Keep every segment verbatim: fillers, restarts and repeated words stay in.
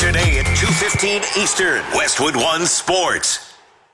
Today at two fifteen Eastern, Westwood One Sports.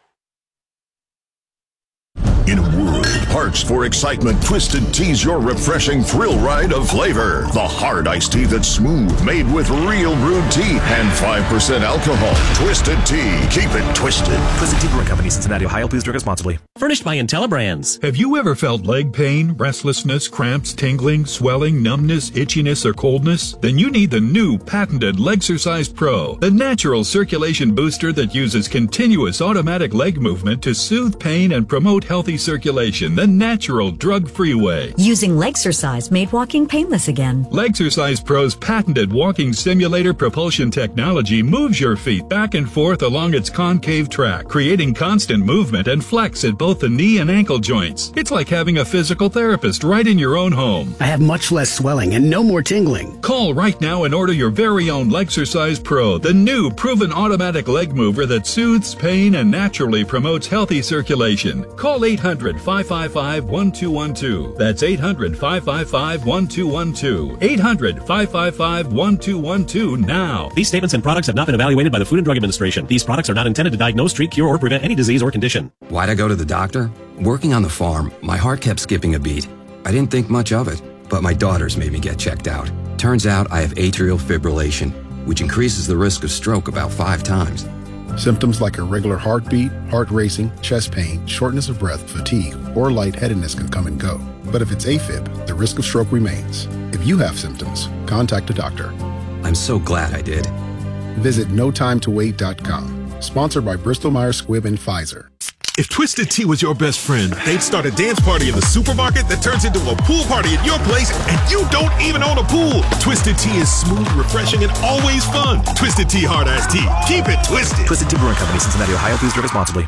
In a world parched for excitement, Twisted Tea's your refreshing thrill ride of flavor. The hard iced tea that's smooth, made with real brewed tea and five percent alcohol. Twisted Tea. Keep it twisted. Twisted Tea Brewing Company, Cincinnati, Ohio. Please drink responsibly. Furnished by IntelliBrands. Have you ever felt leg pain, restlessness, cramps, tingling, swelling, numbness, itchiness, or coldness? Then you need the new patented Legsercise Pro, the natural circulation booster that uses continuous automatic leg movement to soothe pain and promote healthy circulation the natural drug-free way. Using Legsercise made walking painless again. Legsercise Pro's patented walking simulator propulsion technology moves your feet back and forth along its concave track, creating constant movement and flex at both the knee and ankle joints. It's like having a physical therapist right in your own home. I have much less swelling and no more tingling. Call right now and order your very own Legsercise Pro, the new proven automatic leg mover that soothes pain and naturally promotes healthy circulation. Call eight hundred, five five five, one two one two. That's eight hundred, five five five, one two one two. eight hundred, five five five, one two one two now. These statements and products have not been evaluated by the Food and Drug Administration. These products are not intended to diagnose, treat, cure, or prevent any disease or condition. Why'd I go to the doctor? Working on the farm, my heart kept skipping a beat. I didn't think much of it, but my daughters made me get checked out. Turns out I have atrial fibrillation, which increases the risk of stroke about five times. Symptoms like irregular heartbeat, heart racing, chest pain, shortness of breath, fatigue, or lightheadedness can come and go. But if it's AFib, the risk of stroke remains. If you have symptoms, contact a doctor. I'm so glad I did. Visit no time to wait dot com. Sponsored by Bristol Myers Squibb and Pfizer. If Twisted Tea was your best friend, they'd start a dance party in the supermarket that turns into a pool party at your place, and you don't even own a pool. Twisted Tea is smooth, refreshing, and always fun. Twisted Tea Hard Iced Tea. Keep it twisted. Twisted Tea Brewing Company, Cincinnati, Ohio. Please drink responsibly.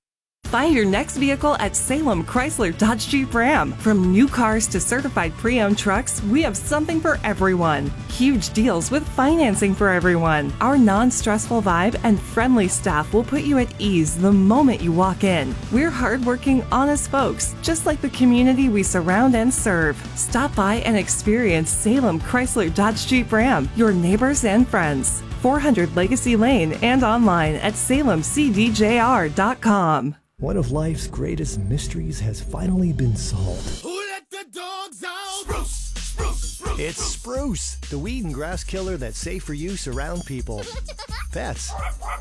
Find your next vehicle at Salem Chrysler Dodge Jeep Ram. From new cars to certified pre-owned trucks, we have something for everyone. Huge deals with financing for everyone. Our non-stressful vibe and friendly staff will put you at ease the moment you walk in. We're hardworking, honest folks, just like the community we surround and serve. Stop by and experience Salem Chrysler Dodge Jeep Ram, your neighbors and friends. four hundred Legacy Lane and online at salem c d j r dot com. One of life's greatest mysteries has finally been solved. Who let the dogs out? Spruce, spruce, spruce. It's Spruce, the weed and grass killer that's safe for use around people, pets,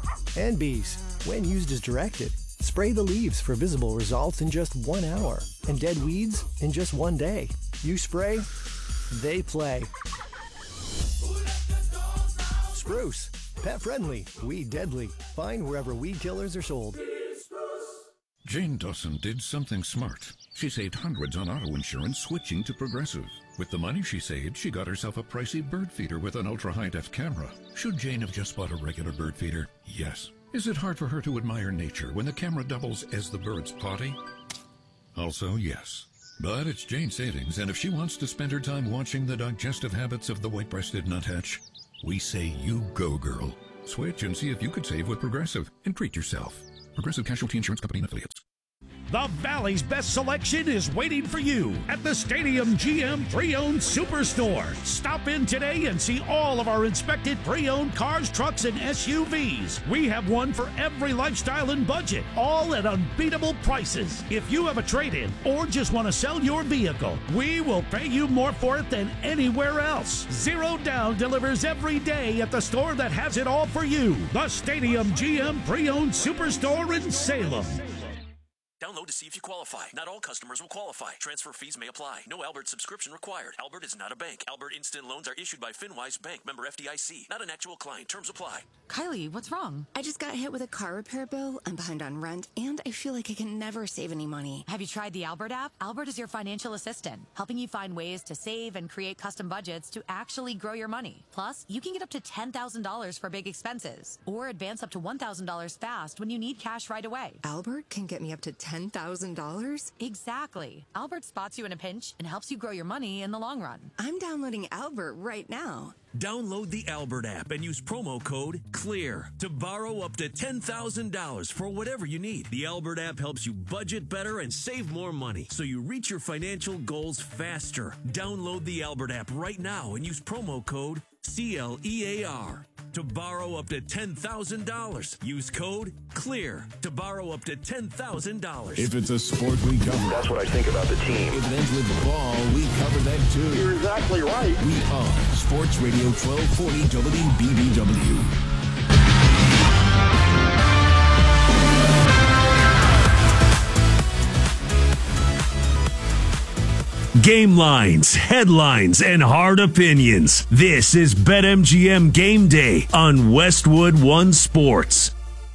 and bees when used as directed. Spray the leaves for visible results in just one hour and dead weeds in just one day. You spray, they play. Spruce, pet friendly, weed deadly. Find wherever weed killers are sold. Jane Dawson did something smart. She saved hundreds on auto insurance switching to Progressive. With the money she saved, she got herself a pricey bird feeder with an ultra-high-def camera. Should Jane have just bought a regular bird feeder? Yes. Is it hard for her to admire nature when the camera doubles as the bird's potty? Also, yes. But it's Jane's savings, and if she wants to spend her time watching the digestive habits of the white-breasted nuthatch, we say you go, girl. Switch and see if you could save with Progressive and treat yourself. Progressive Casualty Insurance Company and Affiliates. The Valley's best selection is waiting for you at the Stadium G M Pre-Owned Superstore. Stop in today and see all of our inspected pre-owned cars, trucks, and S U Vs. We have one for every lifestyle and budget, all at unbeatable prices. If you have a trade-in or just want to sell your vehicle, we will pay you more for it than anywhere else. Zero Down delivers every day at the store that has it all for you. The Stadium G M Pre-Owned Superstore in Salem. Download to see if you qualify. Not all customers will qualify. Transfer fees may apply. No Albert subscription required. Albert is not a bank. Albert Instant Loans are issued by FinWise Bank, member F D I C. Not an actual client. Terms apply. Kylie, what's wrong? I just got hit with a car repair bill. I'm behind on rent, and I feel like I can never save any money. Have you tried the Albert app? Albert is your financial assistant, helping you find ways to save and create custom budgets to actually grow your money. Plus, you can get up to ten thousand dollars for big expenses, or advance up to one thousand dollars fast when you need cash right away. Albert can get me up to ten thousand dollars? Exactly. Albert spots you in a pinch and helps you grow your money in the long run. I'm downloading Albert right now. Download the Albert app and use promo code CLEAR to borrow up to ten thousand dollars for whatever you need. The Albert app helps you budget better and save more money so you reach your financial goals faster. Download the Albert app right now and use promo code C L E A R. To borrow up to ten thousand dollars. Use code CLEAR to borrow up to ten thousand dollars. If it's a sport, we cover. That's what I think about the team. If it ends with the ball, we cover that too. You're exactly right. We are Sports Radio twelve forty W B B W. Game lines, headlines, and hard opinions. This is BetMGM Game Day on Westwood One Sports.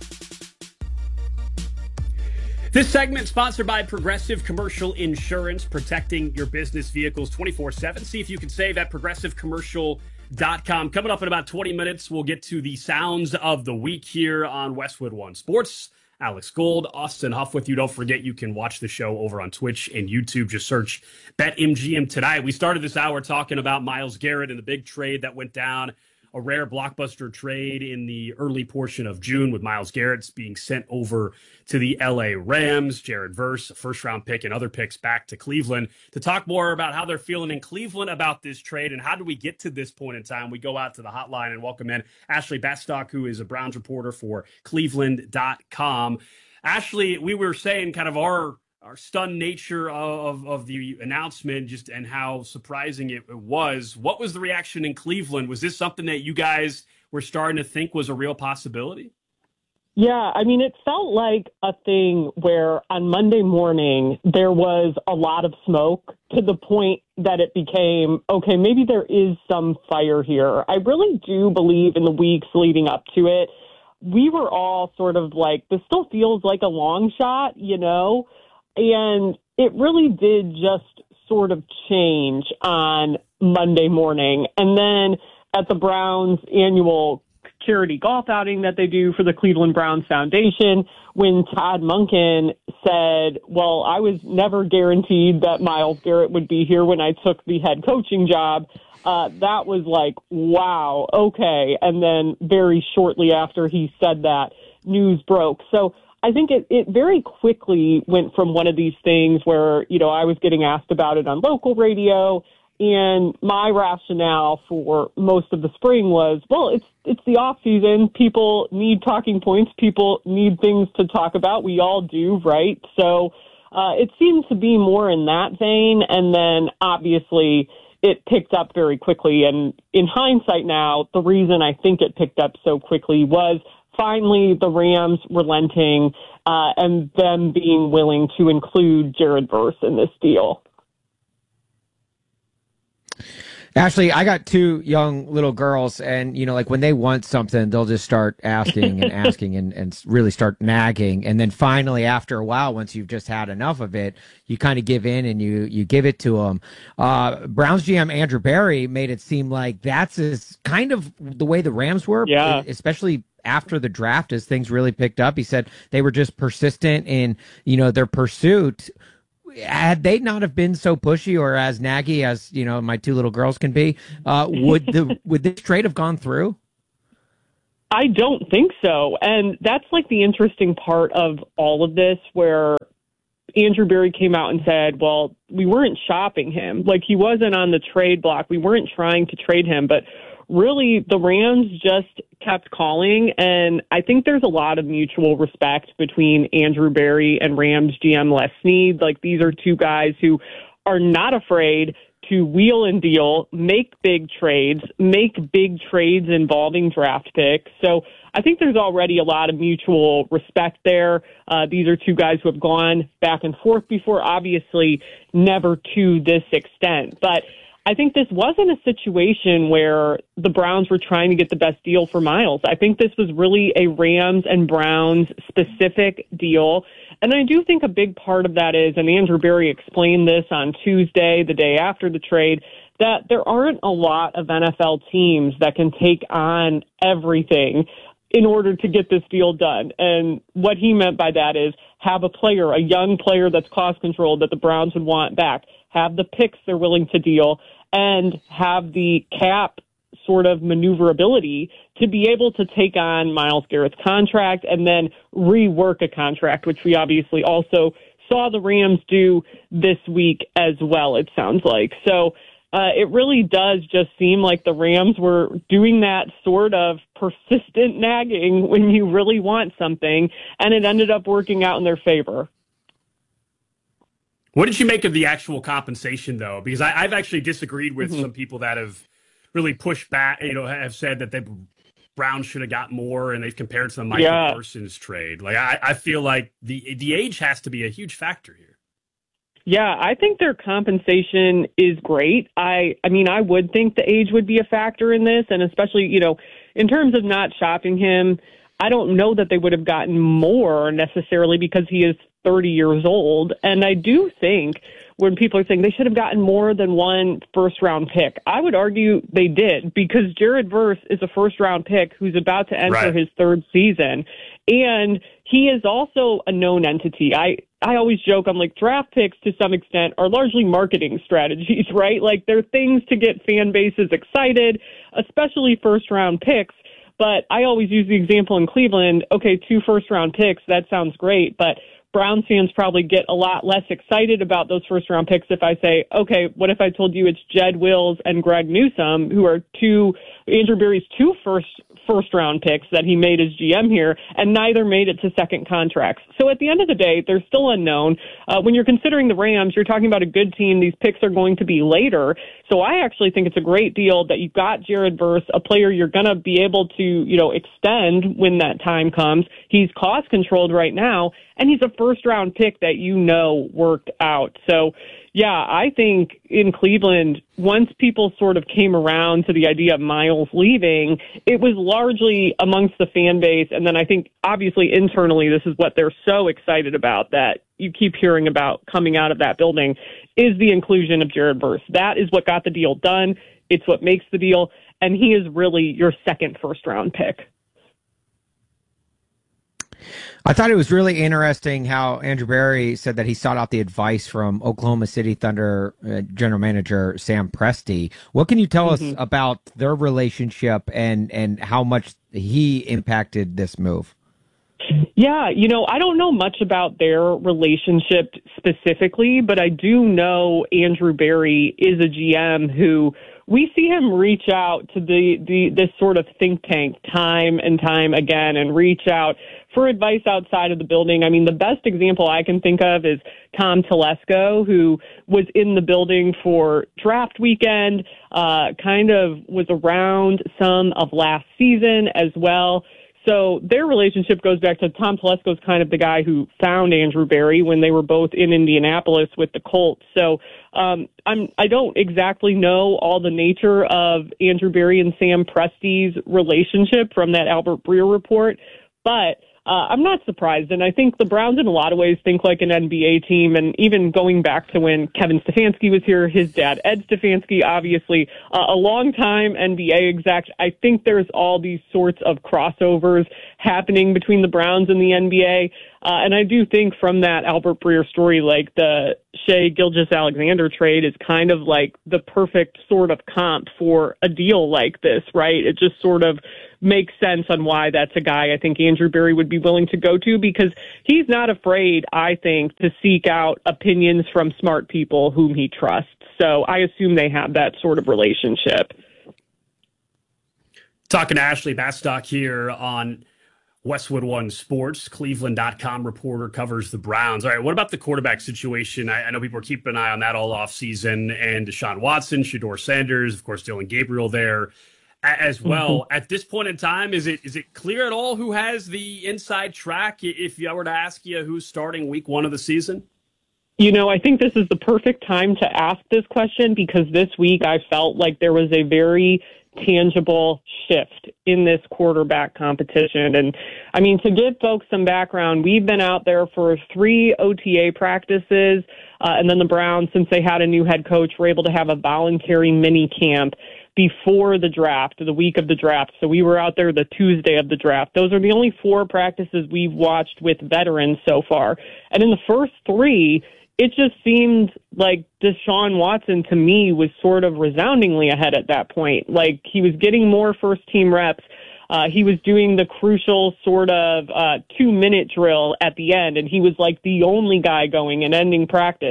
This segment sponsored by Progressive Commercial Insurance, protecting your business vehicles twenty-four seven. See if you can save at progressive commercial dot com. Coming up in about twenty minutes, we'll get to the sounds of the week here on Westwood One Sports. Alex Gold, Austin Huff with you. Don't forget you can watch the show over on Twitch and YouTube. Just search BetMGM tonight. We started this hour talking about Myles Garrett and the big trade that went down. A rare blockbuster trade in the early portion of June with Myles Garrett being sent over to the L A Rams. Jared Verse, a first-round pick, and other picks back to Cleveland. To talk more about how they're feeling in Cleveland about this trade and how do we get to this point in time, we go out to the hotline and welcome in Ashley Bastock, who is a Browns reporter for Cleveland dot com. Ashley, we were saying kind of our our stunned nature of, of the announcement just and how surprising it, it was. What was the reaction in Cleveland? Was this something that you guys were starting to think was a real possibility? Yeah, I mean, it felt like a thing where on Monday morning there was a lot of smoke to the point that it became, okay, maybe there is some fire here. I really do believe in the weeks leading up to it, we were all sort of like, this still feels like a long shot, you know? And it really did just sort of change on Monday morning. And then at the Browns annual charity golf outing that they do for the Cleveland Browns Foundation, when Todd Monken said, well, I was never guaranteed that Myles Garrett would be here when I took the head coaching job, uh, that was like, wow, okay. And then very shortly after he said that, news broke. So I think it, it very quickly went from one of these things where, you know, I was getting asked about it on local radio, and my rationale for most of the spring was, well, it's it's the off season. People need talking points. People need things to talk about. We all do, right? So uh, it seemed to be more in that vein, and then obviously it picked up very quickly. And in hindsight now, the reason I think it picked up so quickly was finally the Rams relenting uh, and them being willing to include Jared Verse in this deal. Ashley, I got two young little girls, and, you know, like when they want something, they'll just start asking and asking and, and really start nagging. And then finally, after a while, once you've just had enough of it, you kind of give in and you, you give it to them. Uh, Browns G M Andrew Berry made it seem like that's is kind of the way the Rams were, yeah. especially after the draft as things really picked up. He said they were just persistent in, you know, their pursuit. Had they not have been so pushy or as naggy as, you know, my two little girls can be, uh, would the would this trade have gone through? I don't think so. And that's like the interesting part of all of this, where Andrew Berry came out and said, well, we weren't shopping him. Like, he wasn't on the trade block. We weren't trying to trade him. But really, the Rams just kept calling, and I think there's a lot of mutual respect between Andrew Berry and Rams G M Les Snead. Like, these are two guys who are not afraid to wheel and deal, make big trades, make big trades involving draft picks. So I think there's already a lot of mutual respect there. Uh, these are two guys who have gone back and forth before, obviously never to this extent. But I think this wasn't a situation where the Browns were trying to get the best deal for Myles. I think this was really a Rams and Browns specific deal. And I do think a big part of that is, and Andrew Berry explained this on Tuesday, the day after the trade, that there aren't a lot of N F L teams that can take on everything in order to get this deal done. And what he meant by that is have a player, a young player that's cost controlled that the Browns would want back, have the picks they're willing to deal, and have the cap sort of maneuverability to be able to take on Myles Garrett's contract and then rework a contract, which we obviously also saw the Rams do this week as well, it sounds like. So Uh, it really does just seem like the Rams were doing that sort of persistent nagging when you really want something, and it ended up working out in their favor. What did you make of the actual compensation, though? Because I, I've actually disagreed with Mm-hmm. some people that have really pushed back, you know, have said that the Browns should have got more, and they've compared to the Michael Yeah. Parsons trade. Like, I, I feel like the the age has to be a huge factor here. Yeah, I think their compensation is great. I I mean, I would think the age would be a factor in this, and especially, you know, in terms of not shopping him, I don't know that they would have gotten more necessarily because he is thirty years old. And I do think when people are saying they should have gotten more than one first-round pick, I would argue they did, because Jared Verse is a first-round pick who's about to enter Right. his third season. And he is also a known entity. I, I always joke, I'm like, draft picks to some extent are largely marketing strategies, right? Like, they're things to get fan bases excited, especially first-round picks. But I always use the example in Cleveland, okay, two first-round picks, that sounds great, but Browns fans probably get a lot less excited about those first-round picks if I say, okay, what if I told you it's Jed Wills and Greg Newsome, who are two, Andrew Berry's two first, first-round picks that he made as G M here, and neither made it to second contracts. So at the end of the day, they're still unknown. Uh, when you're considering the Rams, you're talking about a good team. These picks are going to be later. So I actually think it's a great deal that you've got Jared Verse, a player you're going to be able to, you know, extend when that time comes. He's cost-controlled right now, and he's a first-round pick that you know worked out. So, yeah, I think in Cleveland, once people sort of came around to the idea of Miles leaving, it was largely amongst the fan base. And then I think, obviously, internally, this is what they're so excited about that you keep hearing about coming out of that building, is the inclusion of Jared Verse. That is what got the deal done. It's what makes the deal. And he is really your second first-round pick. I thought it was really interesting how Andrew Berry said that he sought out the advice from Oklahoma City Thunder uh, general manager Sam Presti. What can you tell Mhm. us about their relationship and, and how much he impacted this move? Yeah, you know, I don't know much about their relationship specifically, but I do know Andrew Berry is a G M who we see him reach out to the, the this sort of think tank time and time again and reach out for advice outside of the building. I mean, the best example I can think of is Tom Telesco, who was in the building for draft weekend, uh, kind of was around some of last season as well. So their relationship goes back to Tom Telesco's kind of the guy who found Andrew Berry when they were both in Indianapolis with the Colts. So um, I'm, I don't exactly know all the nature of Andrew Berry and Sam Presti's relationship from that Albert Breer report, but Uh, I'm not surprised, and I think the Browns in a lot of ways think like an N B A team, and even going back to when Kevin Stefanski was here, his dad, Ed Stefanski, obviously uh, a long-time N B A exec. I think there's all these sorts of crossovers happening between the Browns and the N B A, uh, and I do think from that Albert Breer story, like the Shea Gilgeous-Alexander trade is kind of like the perfect sort of comp for a deal like this, right? It just sort of makes sense on why that's a guy I think Andrew Berry would be willing to go to, because he's not afraid, I think, to seek out opinions from smart people whom he trusts. So I assume they have that sort of relationship. Talking to Ashley Bastock here on Westwood One Sports. Cleveland dot com reporter, covers the Browns. All right, what about the quarterback situation? I, I know people are keeping an eye on that all offseason, and Deshaun Watson, Shedeur Sanders, of course, Dylan Gabriel there as well. Mm-hmm. At this point in time, is it is it clear at all who has the inside track? If I were to ask you who's starting week one of the season? You know, I think this is the perfect time to ask this question, because this week I felt like there was a very tangible shift in this quarterback competition. And I mean, to give folks some background, we've been out there for three O T A practices, uh, and then the Browns, since they had a new head coach, were able to have a voluntary mini camp before the draft, the week of the draft. So we were out there the Tuesday of the draft. Those are the only four practices we've watched with veterans so far. And in the first three, it just seemed like Deshaun Watson, to me, was sort of resoundingly ahead at that point. Like, he was getting more first-team reps. Uh, he was doing the crucial sort of uh, two-minute drill at the end, and he was like the only guy going and ending practice.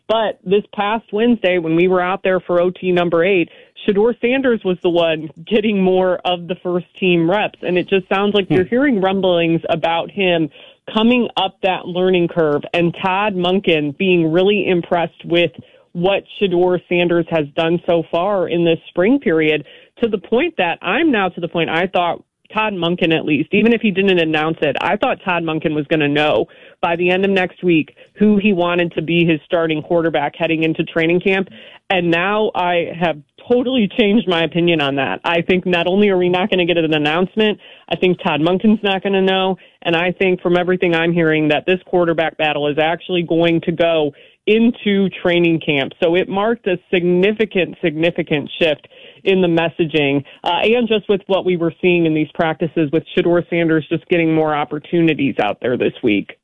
But this past Wednesday, when we were out there for O T number eight, Shedeur Sanders was the one getting more of the first team reps. And it just sounds like you're hearing rumblings about him coming up that learning curve, and Todd Monken being really impressed with what Shedeur Sanders has done so far in this spring period, to the point that I'm now to the point I thought Todd Monken, at least, even if he didn't announce it, I thought Todd Monken was going to know by the end of next week who he wanted to be his starting quarterback heading into training camp. And now I have totally changed my opinion on that. I think not only are we not going to get an announcement, I think Todd Monken's not going to know. And I think from everything I'm hearing that this quarterback battle is actually going to go into training camp. So it marked a significant, significant shift in the messaging, uh, and just with what we were seeing in these practices with Shedeur Sanders just getting more opportunities out there this week.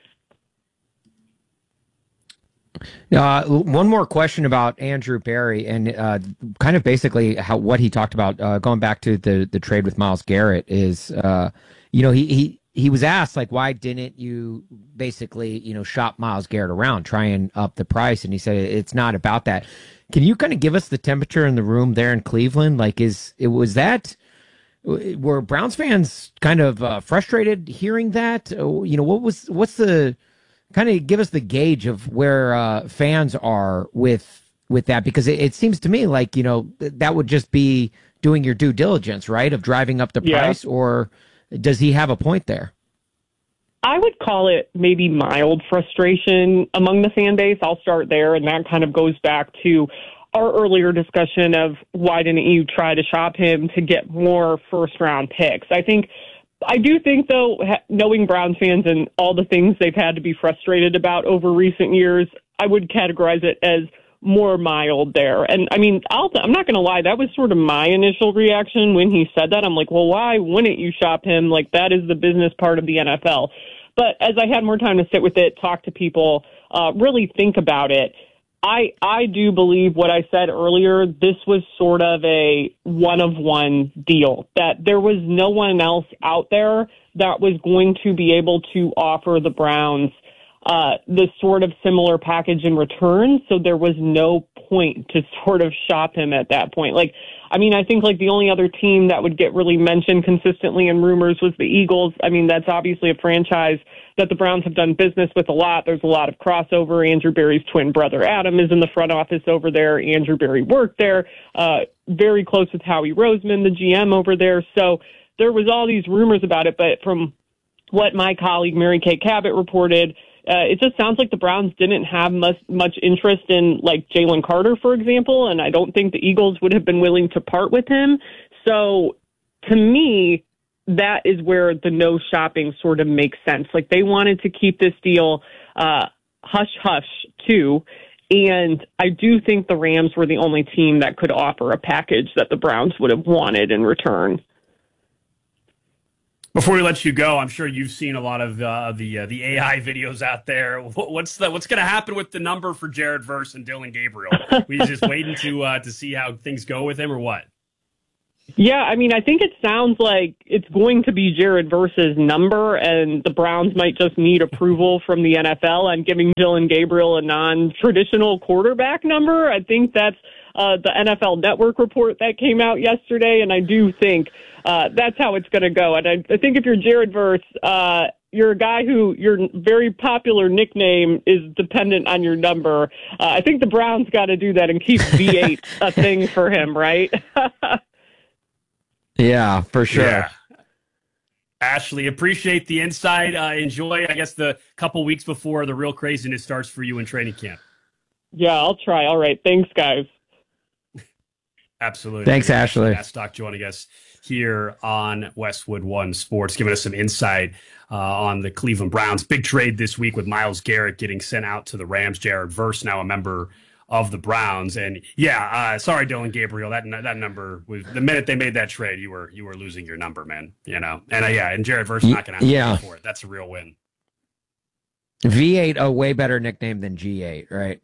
Uh, one more question about Andrew Berry and uh, kind of basically how what he talked about, uh, going back to the, the trade with Myles Garrett is, uh, you know, he, he, he was asked, like, why didn't you basically, you know, shop Myles Garrett around, try and up the price? And he said, it's not about that. Can you kind of give us the temperature in the room there in Cleveland? Like, is it was that, were Browns fans kind of uh, frustrated hearing that? You know, what was, what's the, kind of give us the gauge of where uh, fans are with, with that? Because it, it seems to me like, you know, that would just be doing your due diligence, right? Of driving up the Yeah. price, or does he have a point there? I would call it maybe mild frustration among the fan base. I'll start there, and that kind of goes back to our earlier discussion of why didn't you try to shop him to get more first-round picks. I think, I do think, though, ha- knowing Browns fans and all the things they've had to be frustrated about over recent years, I would categorize it as more mild there. And I mean, I'll, I'm not going to lie, that was sort of my initial reaction when he said that. I'm like, well, why wouldn't you shop him? Like, that is the business part of the N F L. But as I had more time to sit with it, talk to people, uh, really think about it, I I do believe what I said earlier. This was sort of a one-of-one deal, that there was no one else out there that was going to be able to offer the Browns uh, this sort of similar package in return. So there was no point to sort of shop him at that point. Like, I mean, I think like the only other team that would get really mentioned consistently in rumors was the Eagles. I mean, that's obviously a franchise that the Browns have done business with a lot. There's a lot of crossover. Andrew Berry's twin brother, Adam, is in the front office over there. Andrew Berry worked there, uh, very close with Howie Roseman, the G M over there. So there was all these rumors about it. But from what my colleague Mary Kay Cabot reported, Uh, it just sounds like the Browns didn't have much, much interest in, like, Jalen Carter, for example, and I don't think the Eagles would have been willing to part with him. So, to me, that is where the no shopping sort of makes sense. Like, they wanted to keep this deal uh, hush-hush, too, and I do think the Rams were the only team that could offer a package that the Browns would have wanted in return. Before we let you go, I'm sure you've seen a lot of uh, the uh, the A I videos out there. What's the what's going to happen with the number for Jared Verse and Dylan Gabriel? We just waiting to uh, to see how things go with him, or what? Yeah, I mean, I think it sounds like it's going to be Jared Verse's number, and the Browns might just need approval from the N F L on giving Dylan Gabriel a non-traditional quarterback number. I think that's uh, the N F L Network report that came out yesterday, and I do think uh, that's how it's going to go. And I, I think if you're Jared Verse, uh, you're a guy who your very popular nickname is dependent on your number. Uh, I think the Browns got to do that and keep V eight a thing for him, right? Yeah, for sure. Yeah. Ashley, appreciate the insight. Uh, enjoy, I guess, the couple weeks before the real craziness starts for you in training camp. Yeah, I'll try. All right. Thanks, guys. Absolutely. Thanks, Ashley. Matt Stock joining us here on Westwood One Sports, giving us some insight uh, on the Cleveland Browns. Big trade this week with Myles Garrett getting sent out to the Rams. Jared Verse, now a member of the Browns. And yeah, uh, sorry, Dylan Gabriel, that that number was the minute they made that trade, you were you were losing your number, man. You know, and uh, yeah, and Jared Verse not going to have yeah. to pay for it. That's a real win. V eight, a way better nickname than G eight, right?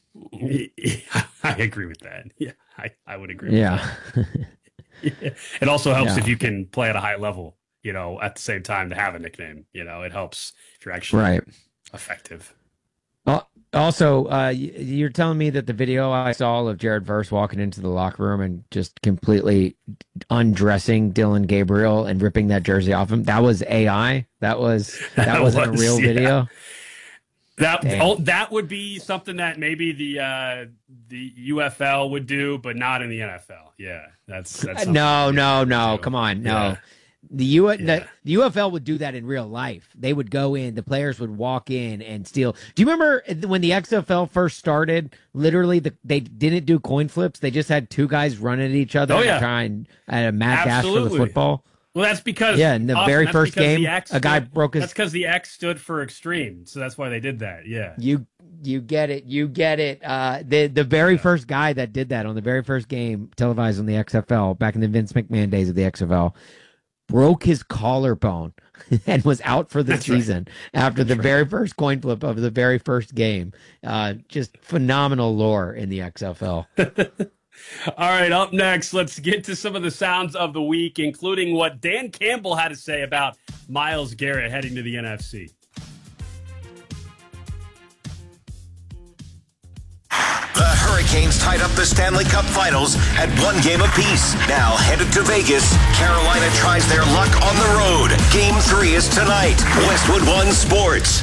I agree with that. Yeah, I, I would agree. Yeah. With that. Yeah. It also helps Yeah. if you can play at a high level, you know, at the same time to have a nickname. You know, it helps if you're actually Right. effective. Uh, also, uh, you're telling me that the video I saw of Jared Verse walking into the locker room and just completely undressing Dylan Gabriel and ripping that jersey off him, that was A I? That was that, that wasn't was, a real yeah. video? That oh, that would be something that maybe the uh, the U F L would do, but not in the N F L. Yeah, that's that's no, no, no. Come on, no. Yeah. The U yeah. the, the U F L would do that in real life. They would go in, the players would walk in and steal. Do you remember when the X F L first started? Literally, the, they didn't do coin flips. They just had two guys running at each other oh, yeah. and trying at a mad dash for the football. Well, that's because yeah, in the Austin, very first game, X a guy stood, broke his. That's because the X stood for extreme, so that's why they did that. Yeah, you you get it, you get it. Uh, the the very yeah. first guy that did that on the very first game televised on the X F L back in the Vince McMahon days of the X F L broke his collarbone and was out for the that's season right. after that's the right. very first coin flip of the very first game. Uh, just phenomenal lore in the X F L. All right, up next, let's get to some of the sounds of the week, including what Dan Campbell had to say about Myles Garrett heading to the N F C. The Hurricanes tied up the Stanley Cup Finals at one game apiece. Now headed to Vegas, Carolina tries their luck on the road. Game three is tonight. Westwood One Sports.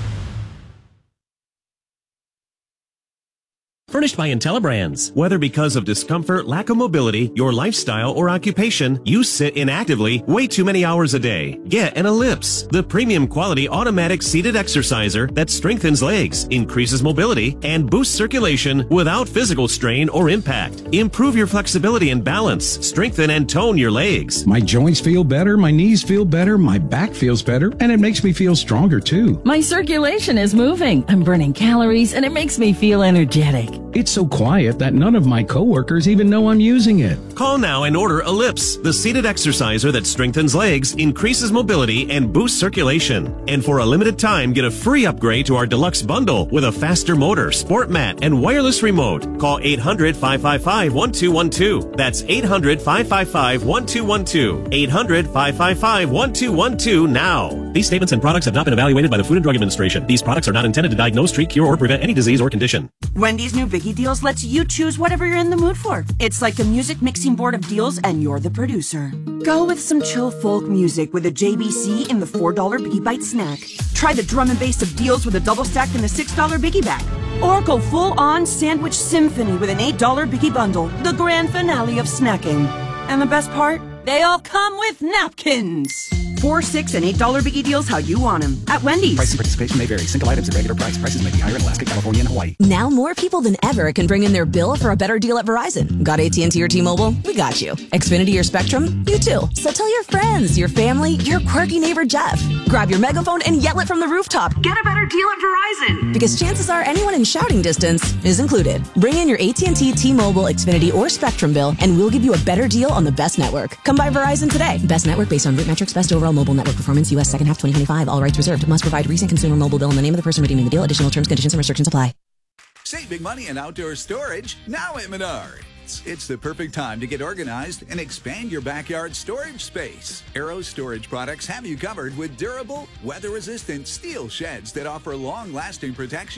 Furnished by IntelliBrands. Whether because of discomfort, lack of mobility, your lifestyle, or occupation, you sit inactively way too many hours a day. Get an Ellipse, the premium quality automatic seated exerciser that strengthens legs, increases mobility, and boosts circulation without physical strain or impact. Improve your flexibility and balance. Strengthen and tone your legs. My joints feel better, my knees feel better, my back feels better, and it makes me feel stronger too. My circulation is moving. I'm burning calories, and it makes me feel energetic. It's so quiet that none of my coworkers even know I'm using it. Call now and order Ellipse, the seated exerciser that strengthens legs, increases mobility, and boosts circulation. And for a limited time, get a free upgrade to our deluxe bundle with a faster motor, sport mat, and wireless remote. Call eight hundred, five five five, one two one two. That's eight hundred, five five five, one two one two. eight hundred, five five five, one two one two now. These statements and products have not been evaluated by the Food and Drug Administration. These products are not intended to diagnose, treat, cure, or prevent any disease or condition. Wendy's new Biggie Deals lets you choose whatever you're in the mood for. It's like a music mixing board of deals, and you're the producer. Go with some chill folk music with a J B C in the four dollar Biggie Bite snack. Try the drum and bass of deals with a double stack in the six dollar Biggie Bag. Or go full-on sandwich symphony with an eight dollar Biggie Bundle, the grand finale of snacking. And the best part? They all come with napkins. Four, six, and eight dollar Biggie Deals how you want them at Wendy's. Price and participation may vary. Single items at regular price. Prices may be higher in Alaska, California, and Hawaii. Now more people than ever can bring in their bill for a better deal at Verizon. Got A T and T or T-Mobile? We got you. Xfinity or Spectrum? You too. So tell your friends, your family, your quirky neighbor Jeff. Grab your megaphone and yell it from the rooftop. Get a better deal at Verizon. Because chances are anyone in shouting distance is included. Bring in your A T and T, T-Mobile, Xfinity, or Spectrum bill, and we'll give you a better deal on the best network. Come by Verizon today. Best network based on root metrics. Best overall mobile network performance. U S second half twenty twenty-five. All rights reserved. Must provide recent consumer mobile bill and the name of the person redeeming the deal. Additional terms, conditions, and restrictions apply. Save big money in outdoor storage now at Menards. It's the perfect time to get organized and expand your backyard storage space. Arrow Storage Products have you covered with durable, weather-resistant steel sheds that offer long-lasting protection.